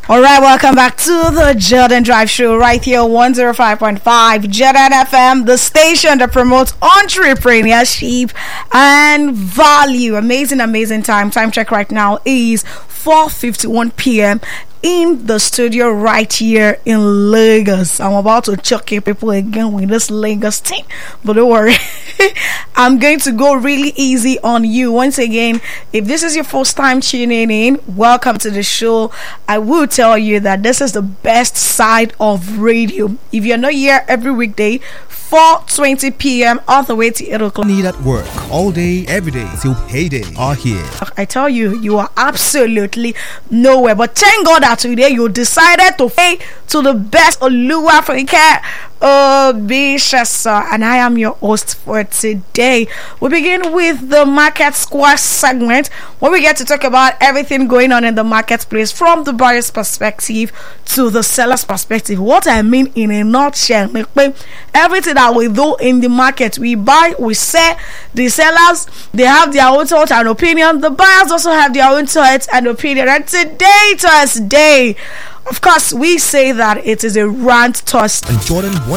All right, welcome back to the Jordan Drive Show right here, 105.5 Jordan FM, the station that promotes entrepreneurship and value. Amazing time. Time check right now is 4:51 p.m. in the studio right here in Lagos. I'm about to chuck you people again with this Lagos thing, but don't worry. I'm going to go really easy on you. Once again, if this is your first time tuning in, welcome to the show. I will tell you that this is the best side of radio. If you're not here every weekday, 4:20 p.m. all the way to 8 o'clock. Need at work all day, every day till payday are here. I tell you, you are absolutely nowhere. But thank God that today you decided to pay to the best Oluwa Africa Bishasa, and I am your host for today. We begin with the Market Square segment, where we get to talk about everything going on in the marketplace from the buyer's perspective to the seller's perspective. What I mean in a nutshell, everything that we do in the market, we buy, we sell. The sellers, they have their own thought and opinion. The buyers also have their own thoughts and opinion. And today, Thursday, of course, we say that it is a rant toss. And Jordan